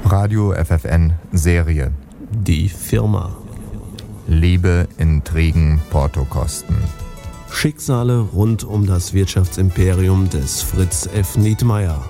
Radio FFN Serie. Die Firma. Liebe, Intrigen, Portokosten. Schicksale rund um das Wirtschaftsimperium des Fritz F. Nietmeyer.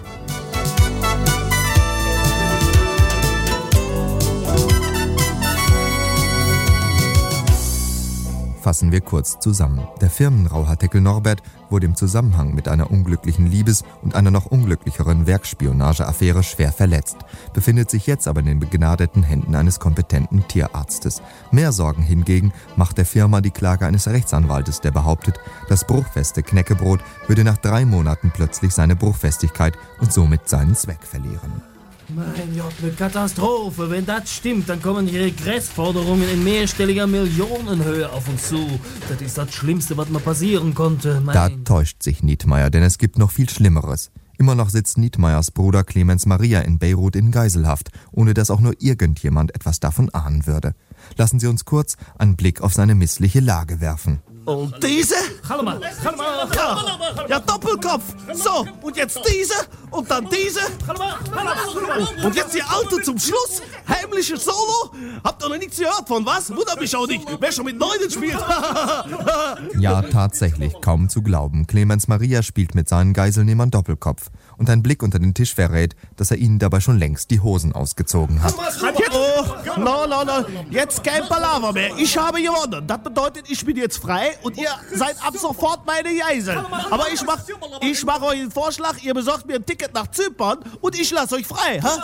Fassen wir kurz zusammen. Der Firmenrauhaardeckel Norbert wurde im Zusammenhang mit einer unglücklichen Liebes- und einer noch unglücklicheren Werkspionageaffäre schwer verletzt, befindet sich jetzt aber in den begnadeten Händen eines kompetenten Tierarztes. Mehr Sorgen hingegen macht der Firma die Klage eines Rechtsanwaltes, der behauptet, das bruchfeste Knäckebrot würde nach 3 Monaten plötzlich seine Bruchfestigkeit und somit seinen Zweck verlieren. Mein Gott, eine Katastrophe. Wenn das stimmt, dann kommen die Regressforderungen in mehrstelliger Millionenhöhe auf uns zu. Das ist das Schlimmste, was mir passieren konnte. Da täuscht sich Nietmeyer, denn es gibt noch viel Schlimmeres. Immer noch sitzt Nietmeyers Bruder Clemens Maria in Beirut in Geiselhaft, ohne dass auch nur irgendjemand etwas davon ahnen würde. Lassen Sie uns kurz einen Blick auf seine missliche Lage werfen. Und diese? Ja, Doppelkopf. So, und jetzt diese und dann diese. Und jetzt die alte zum Schluss. Heimliches Solo. Habt ihr noch nichts gehört von was? Wundert mich auch nicht. Wer schon mit Neunen spielt. Ja, tatsächlich, kaum zu glauben. Clemens Maria spielt mit seinen Geiselnehmern Doppelkopf. Und ein Blick unter den Tisch verrät, dass er ihnen dabei schon längst die Hosen ausgezogen hat. No. Jetzt kein Palaver mehr. Ich habe gewonnen. Das bedeutet, ich bin jetzt frei und ihr seid ab sofort meine Geiseln. Aber ich mach euch einen Vorschlag. Ihr besorgt mir ein Ticket nach Zypern und ich lasse euch frei. Ha?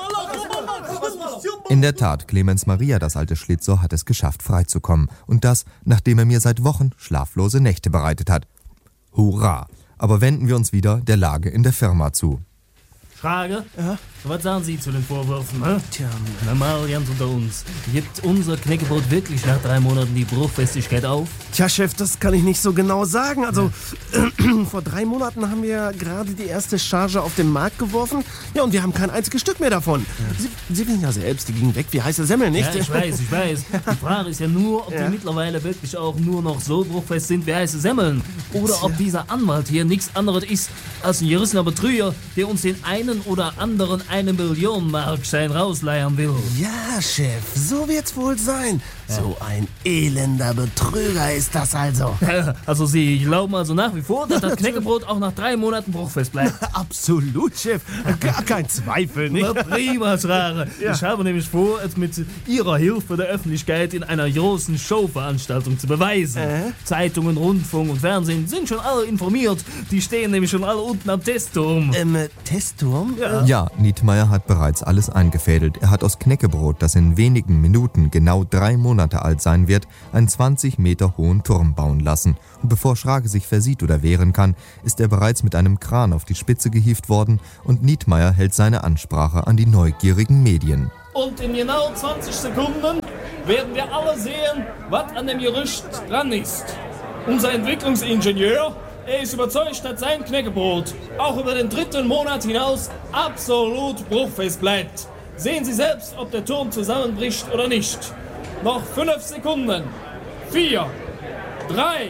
In der Tat, Clemens Maria, das alte Schlitzohr, hat es geschafft, freizukommen. Und das, nachdem er mir seit Wochen schlaflose Nächte bereitet hat. Hurra! Aber wenden wir uns wieder der Lage in der Firma zu. Frage? Ja? Was sagen Sie zu den Vorwürfen? Tja, Normal, ganz unter uns. Gibt unser Knäckebrot wirklich nach 3 Monaten die Bruchfestigkeit auf? Tja, Chef, das kann ich nicht so genau sagen. Also, vor 3 Monaten haben wir gerade die erste Charge auf den Markt geworfen. Ja, und wir haben kein einziges Stück mehr davon. Ja. Sie wissen ja selbst, die gingen weg wie heiße Semmel, nicht? Ja, ich weiß. Die Frage ist ja nur, ob die mittlerweile wirklich auch nur noch so bruchfest sind wie heiße Semmeln. Oder ob dieser Anwalt hier nichts anderes ist als ein gerissener Betrüger, der uns den einen oder anderen 1 Million Markschein rausleiern will. Ja, Chef, so wird's wohl sein. Ja. So ein elender Betrüger ist das also. Also Sie glauben also nach wie vor, dass das Knäckebrot auch nach 3 Monaten bruchfest bleibt? Absolut, Chef. Gar kein Zweifel, nicht? Na, prima, Schrare. Ja. Ich habe nämlich vor, es mit Ihrer Hilfe der Öffentlichkeit in einer großen Showveranstaltung zu beweisen. Zeitungen, Rundfunk und Fernsehen sind schon alle informiert. Die stehen nämlich schon alle unten am Testturm. Testturm? Ja, Nietmeyer hat bereits alles eingefädelt. Er hat aus Knäckebrot, das in wenigen Minuten genau 3 Monate alt sein wird, einen 20 Meter hohen Turm bauen lassen. Und bevor Schrage sich versieht oder wehren kann, ist er bereits mit einem Kran auf die Spitze gehievt worden und Nietmeyer hält seine Ansprache an die neugierigen Medien. Und in genau 20 Sekunden werden wir alle sehen, was an dem Gerücht dran ist. Unser Entwicklungsingenieur, er ist überzeugt, dass sein Knäckebrot auch über den 3. Monat hinaus absolut bruchfest bleibt. Sehen Sie selbst, ob der Turm zusammenbricht oder nicht. Noch 5 Sekunden. 4, 3,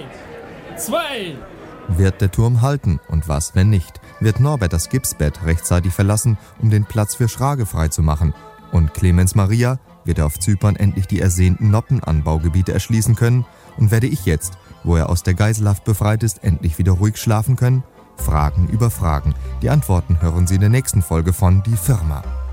2... Wird der Turm halten? Und was, wenn nicht? Wird Norbert das Gipsbett rechtzeitig verlassen, um den Platz für Schrage freizumachen? Und Clemens Maria, wird er auf Zypern endlich die ersehnten Noppenanbaugebiete erschließen können? Und werde ich jetzt, wo er aus der Geiselhaft befreit ist, endlich wieder ruhig schlafen können? Fragen über Fragen. Die Antworten hören Sie in der nächsten Folge von Die Firma.